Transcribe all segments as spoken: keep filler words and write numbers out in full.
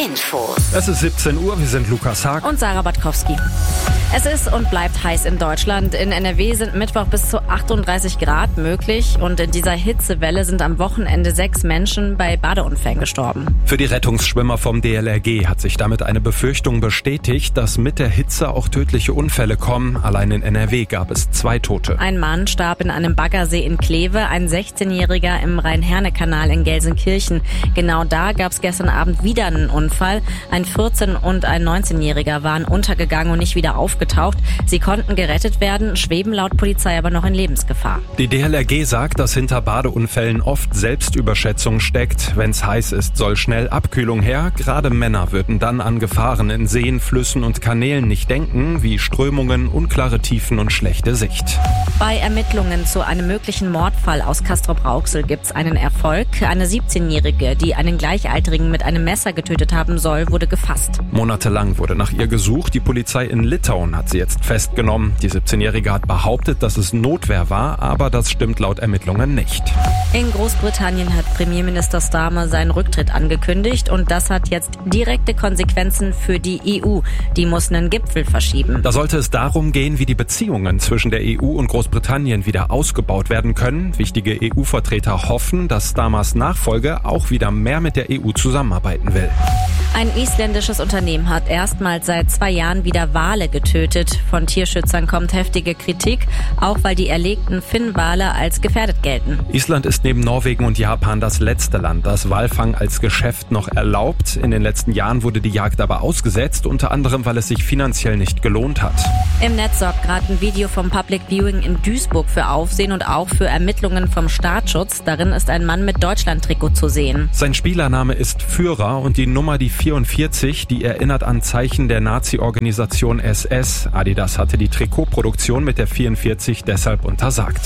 Infos. Es ist siebzehn Uhr, wir sind Lukas Haag und Sarah Batkowski. Es ist und bleibt heiß in Deutschland. In N R W sind Mittwoch bis zu achtunddreißig Grad möglich und in dieser Hitzewelle sind am Wochenende sechs Menschen bei Badeunfällen gestorben. Für die Rettungsschwimmer vom D L R G hat sich damit eine Befürchtung bestätigt, dass mit der Hitze auch tödliche Unfälle kommen. Allein in N R W gab es zwei Tote. Ein Mann starb in einem Baggersee in Kleve, ein sechzehnjähriger im Rhein-Herne-Kanal in Gelsenkirchen. Genau da gab es gestern Abend wieder einen Unfall. Ein vierzehn- und ein neunzehnjähriger waren untergegangen und nicht wieder aufgetaucht. Sie konnten gerettet werden, schweben laut Polizei aber noch in Lebensgefahr. Die D L R G sagt, dass hinter Badeunfällen oft Selbstüberschätzung steckt. Wenn's heiß ist, soll schnell Abkühlung her. Gerade Männer würden dann an Gefahren in Seen, Flüssen und Kanälen nicht denken, wie Strömungen, unklare Tiefen und schlechte Sicht. Bei Ermittlungen zu einem möglichen Mordfall aus Castrop-Rauxel gibt's einen Erfolg. Eine siebzehnjährige, die einen Gleichaltrigen mit einem Messer getötet haben soll, wurde gefasst. Monatelang wurde nach ihr gesucht. Die Polizei in Litauen hat sie jetzt festgenommen. Die siebzehnjährige hat behauptet, dass es Notwehr war, aber das stimmt laut Ermittlungen nicht. In Großbritannien hat Premierminister Starmer seinen Rücktritt angekündigt und das hat jetzt direkte Konsequenzen für die E U. Die muss einen Gipfel verschieben. Da sollte es darum gehen, wie die Beziehungen zwischen der E U und Großbritannien wieder ausgebaut werden können. Wichtige E U-Vertreter hoffen, dass Starmers Nachfolge auch wieder mehr mit der E U zusammenarbeiten will. Ein isländisches Unternehmen hat erstmals seit zwei Jahren wieder Wale getötet. Von Tierschützern kommt heftige Kritik, auch weil die erlegten Finnwale als gefährdet gelten. Island ist neben Norwegen und Japan das letzte Land, das Walfang als Geschäft noch erlaubt. In den letzten Jahren wurde die Jagd aber ausgesetzt, unter anderem, weil es sich finanziell nicht gelohnt hat. Im Netz sorgt gerade ein Video vom Public Viewing in Duisburg für Aufsehen und auch für Ermittlungen vom Staatsschutz. Darin ist ein Mann mit Deutschland-Trikot zu sehen. Sein Spielername ist Führer und die Nummer die vierundvierzig, die erinnert an Zeichen der Nazi-Organisation S S. Adidas hatte die Trikotproduktion mit der vierundvierzig deshalb untersagt.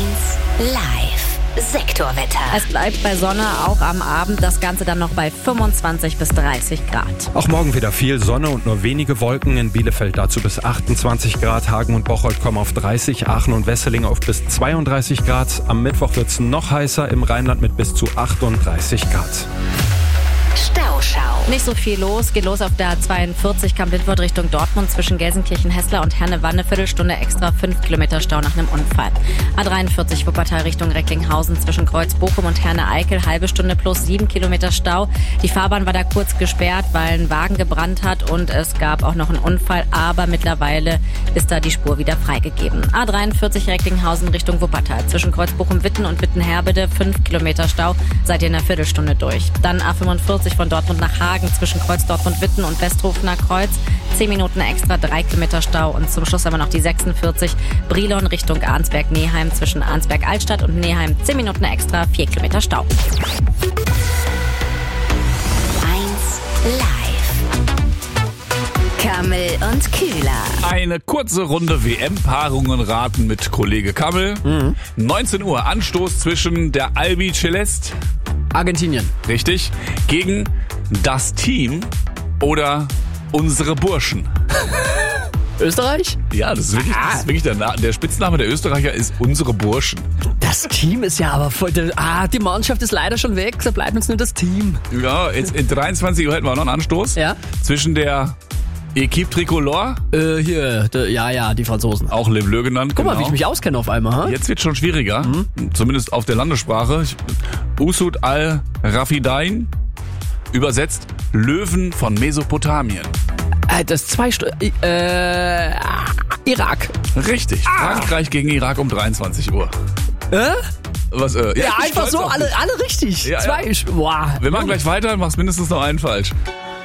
eins Live Sektorwetter. Es bleibt bei Sonne, auch am Abend. Das Ganze dann noch bei fünfundzwanzig bis dreißig Grad. Auch morgen wieder viel Sonne und nur wenige Wolken. In Bielefeld dazu bis achtundzwanzig Grad. Hagen und Bocholt kommen auf dreißig. Aachen und Wesseling auf bis zweiunddreißig Grad. Am Mittwoch wird es noch heißer. Im Rheinland mit bis zu achtunddreißig Grad. Stauschau. Nicht so viel los. Geht los auf der A zweiundvierzig Kamp-Lindwort Richtung Dortmund zwischen Gelsenkirchen-Hessler und Herne-Wanne. Viertelstunde extra fünf Kilometer Stau nach einem Unfall. A dreiundvierzig Wuppertal Richtung Recklinghausen zwischen Kreuz-Bochum und Herne-Eickel. Halbe Stunde plus sieben Kilometer Stau. Die Fahrbahn war da kurz gesperrt, weil ein Wagen gebrannt hat und es gab auch noch einen Unfall. Aber mittlerweile ist da die Spur wieder freigegeben. A dreiundvierzig Recklinghausen Richtung Wuppertal zwischen Kreuz-Bochum-Witten und Witten-Herbede. fünf Kilometer Stau. Seid ihr in einer Viertelstunde durch. Dann A fünfundvierzig von Dortmund nach Hagen zwischen Kreuz Dortmund-Witten und Westrofener Kreuz. zehn Minuten extra, drei Kilometer Stau. Und zum Schluss haben wir noch die sechsundvierzig Brilon Richtung Arnsberg-Neheim zwischen Arnsberg-Altstadt und Neheim. zehn Minuten extra, vier Kilometer Stau. eins Live. Kammel und Kühler. Eine kurze Runde W M-Paarungen raten mit Kollege Kammel. Mhm. neunzehn Uhr Anstoß zwischen der Albi Celeste, Argentinien. richtig, gegen das Team oder unsere Burschen. Österreich? Ja, das ist wirklich, das ist wirklich der, Na- der Spitzname der Österreicher ist unsere Burschen. Das Team ist ja aber voll... Der, ah, die Mannschaft ist leider schon weg, da bleibt uns nur das Team. Ja, jetzt in dreiundzwanzig Uhr hätten wir auch noch einen Anstoß. Ja. Zwischen der Equipe Tricolore, Äh, hier, der, ja, ja, die Franzosen. auch Le Bleu genannt. Guck mal, genau. wie ich mich auskenne auf einmal, ha? Jetzt wird schon schwieriger, Mhm. zumindest auf der Landessprache. Usud al-Rafidain, übersetzt Löwen von Mesopotamien. Äh, das zwei Stu äh, Irak. Richtig, Frankreich gegen Irak um dreiundzwanzig Uhr. Äh? Was, äh, Ja, ich bin einfach stolz so, auf alle, dich. alle richtig. Ja, Zwei, ja. boah. Wir machen gleich weiter, machst mindestens noch einen falsch.